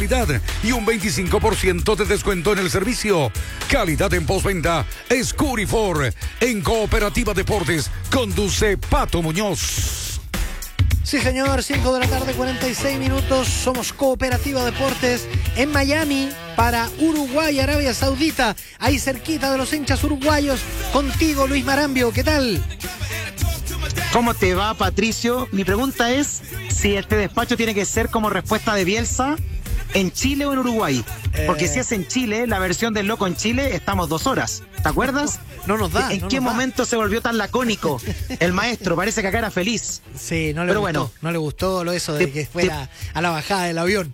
y un 25% de descuento en el servicio. Calidad en postventa es Curifor. En Cooperativa Deportes conduce Pato Muñoz. Sí, señor, 5 de la tarde, 46 minutos. Somos Cooperativa Deportes en Miami para Uruguay, Arabia Saudita. Ahí cerquita de los hinchas uruguayos. Contigo, Luis Marambio, ¿qué tal? ¿Cómo te va, Patricio? Mi pregunta es si este despacho tiene que ser como respuesta de Bielsa en Chile o en Uruguay. Porque si es en Chile, la versión del Loco en Chile, estamos 2 horas. ¿Te acuerdas? No nos da. ¿En qué momento se volvió tan lacónico el maestro? Parece que acá era feliz. Sí, no le Pero gustó. bueno, no le gustó eso de que fuera a la bajada del avión.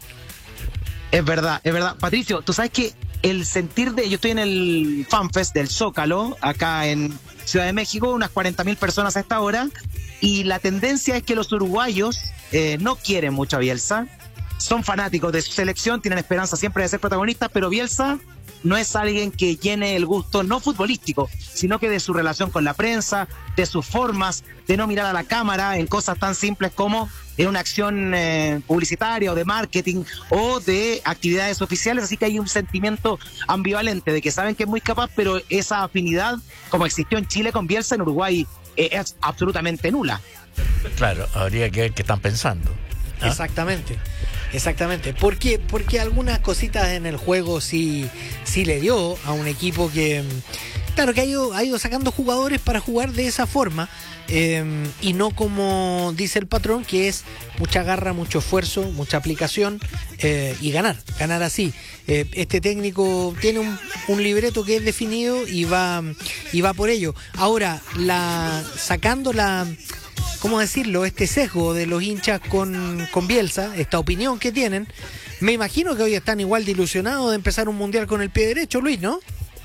Es verdad, es verdad. Patricio, tú sabes que el sentir de... Yo estoy en el FanFest del Zócalo, acá en Ciudad de México, unas 40.000 personas a esta hora, y la tendencia es que los uruguayos no quieren mucho a Bielsa, son fanáticos de su selección, tienen esperanza siempre de ser protagonistas, pero Bielsa no es alguien que llene el gusto, no futbolístico, sino que de su relación con la prensa, de sus formas, de no mirar a la cámara en cosas tan simples como en una acción publicitaria o de marketing o de actividades oficiales. Así que hay un sentimiento ambivalente de que saben que es muy capaz, pero esa afinidad, como existió en Chile con Bielsa, en Uruguay es absolutamente nula. Claro, habría que ver qué están pensando. ¿Ah? Exactamente. ¿Por qué? Porque algunas cositas en el juego sí le dio a un equipo que, claro, que ha ido sacando jugadores para jugar de esa forma, y no como dice el patrón, que es mucha garra, mucho esfuerzo, mucha aplicación, y ganar así. Este técnico tiene un libreto que es definido y va por ello. Ahora, sacando ¿cómo decirlo? Este sesgo de los hinchas con Bielsa, esta opinión que tienen, me imagino que hoy están igual de ilusionados de empezar un mundial con el pie derecho, Luis, ¿no?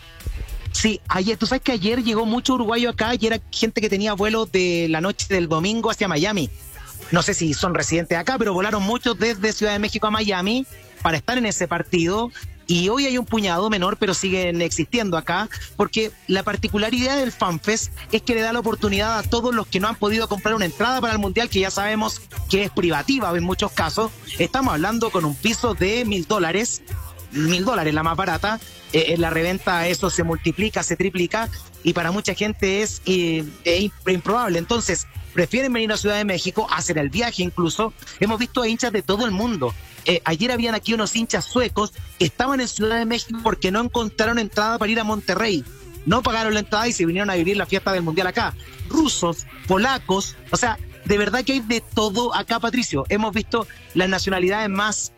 Sí, tú sabes que ayer llegó mucho uruguayo acá y era gente que tenía vuelos de la noche del domingo hacia Miami. No sé si son residentes acá, pero volaron muchos desde Ciudad de México a Miami para estar en ese partido. Y hoy hay un puñado menor, pero siguen existiendo acá, porque la particularidad del FanFest es que le da la oportunidad a todos los que no han podido comprar una entrada para el Mundial, que ya sabemos que es privativa en muchos casos. Estamos hablando con un piso de $1,000, $1,000 la más barata. En la reventa eso se multiplica, se triplica, y para mucha gente es improbable. Entonces, prefieren venir a Ciudad de México, hacen el viaje incluso. Hemos visto a hinchas de todo el mundo. Ayer habían aquí unos hinchas suecos que estaban en Ciudad de México porque no encontraron entrada para ir a Monterrey. No pagaron la entrada y se vinieron a vivir la fiesta del Mundial acá. Rusos, polacos, o sea, de verdad que hay de todo acá, Patricio. Hemos visto las nacionalidades más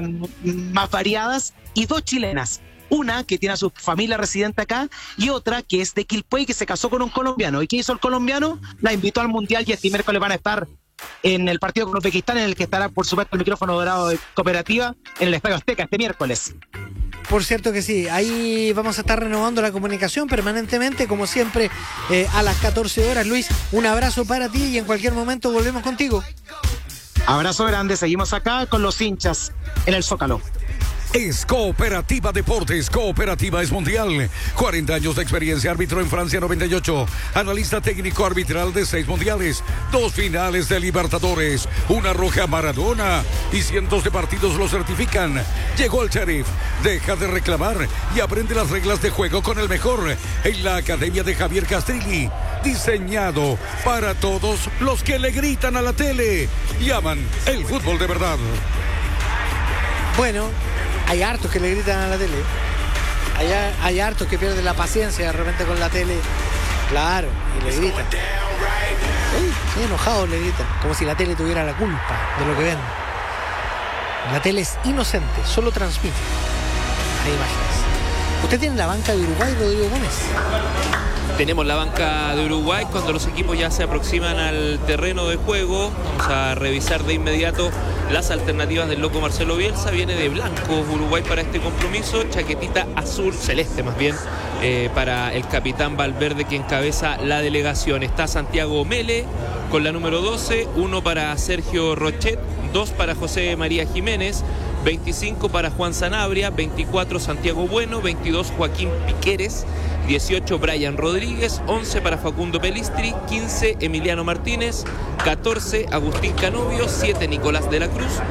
variadas, y 2 chilenas. Una que tiene a su familia residente acá y otra que es de Quilpué y que se casó con un colombiano. ¿Y qué hizo el colombiano? La invitó al Mundial y este miércoles van a estar en el partido con Uzbekistán, en el que estará, por supuesto, el micrófono dorado de Cooperativa en el Estadio Azteca este miércoles. Por cierto que sí, ahí vamos a estar renovando la comunicación permanentemente, como siempre, a las 14 horas. Luis, un abrazo para ti y en cualquier momento volvemos contigo. Abrazo grande, seguimos acá con los hinchas en el Zócalo. Es Cooperativa Deportes, Cooperativa es mundial. 40 años de experiencia, árbitro en Francia 98, analista técnico arbitral de 6 mundiales, 2 finales de Libertadores, una roja Maradona y cientos de partidos lo certifican. Llegó el Sheriff, deja de reclamar y aprende las reglas de juego con el mejor en la Academia de Javier Castrilli. Diseñado para todos los que le gritan a la tele y aman el fútbol de verdad. Bueno, hay hartos que le gritan a la tele. Hay hartos que pierden la paciencia de repente con la tele. Claro, y le gritan. Sí, enojados le gritan. Como si la tele tuviera la culpa de lo que ven. La tele es inocente, solo transmite. Hay imágenes. ¿Usted tiene la banca de Uruguay, Rodrigo Gómez? Tenemos la banca de Uruguay cuando los equipos ya se aproximan al terreno de juego. Vamos a revisar de inmediato las alternativas del loco Marcelo Bielsa. Viene de blanco Uruguay para este compromiso, chaquetita azul, celeste más bien, para el capitán Valverde que encabeza la delegación. Está Santiago Mele con la número 12, 1 para Sergio Rochet, 2 para José María Jiménez, 25 para Juan Sanabria, 24 Santiago Bueno, 22 Joaquín Piqueres, 18 Brian Rodríguez, 11 para Facundo Pelistri, 15 Emiliano Martínez, 14 Agustín Canovio, 7 Nicolás de la Cruz,